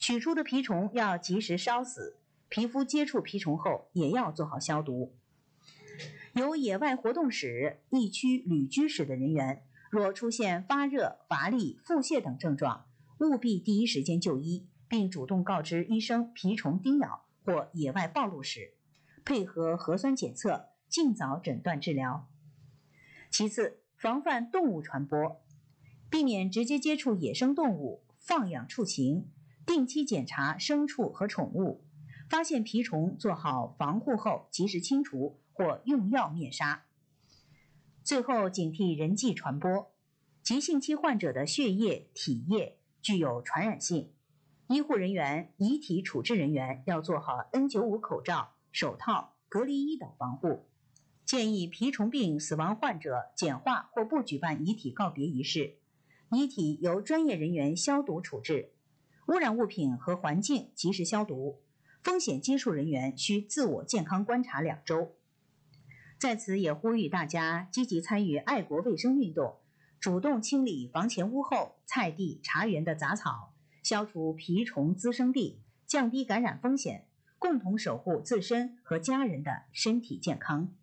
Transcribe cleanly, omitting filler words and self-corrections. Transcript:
取出的蜱虫要及时烧死，皮肤接触蜱虫后也要做好消毒。有野外活动史、疫区旅居史的人员，若出现发热、乏力、腹泻等症状，务必第一时间就医，并主动告知医生蜱虫叮咬或野外暴露史，配合核酸检测，尽早诊断治疗。其次，防范动物传播，避免直接接触野生动物，放养畜禽，定期检查牲畜和宠物，发现蜱虫做好防护后及时清除或用药灭杀。最后，警惕人际传播，急性期患者的血液、体液具有传染性，医护人员、遗体处置人员要做好 N95 口罩、手套、隔离衣等防护。建议蜱虫病死亡患者简化或不举办遗体告别仪式，遗体由专业人员消毒处置，污染物品和环境及时消毒，风险接触人员需自我健康观察2周。在此也呼吁大家积极参与爱国卫生运动，主动清理房前屋后、菜地、茶园的杂草，消除蜱虫滋生地，降低感染风险，共同守护自身和家人的身体健康。